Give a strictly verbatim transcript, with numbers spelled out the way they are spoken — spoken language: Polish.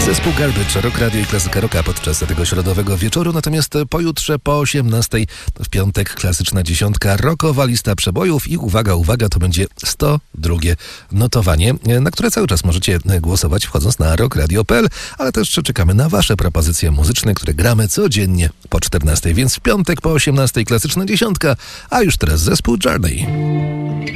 Zespół Garbage, Rock Radio i Klasyka Rocka podczas tego środowego wieczoru, natomiast pojutrze po osiemnastej w piątek klasyczna dziesiątka, rockowa lista przebojów i uwaga, uwaga, to będzie sto drugie notowanie, na które cały czas możecie głosować wchodząc na rock radio kropka p l, ale też czekamy na wasze propozycje muzyczne, które gramy codziennie po czternastej, więc w piątek po osiemnastej klasyczna dziesiątka, a już teraz zespół Journey.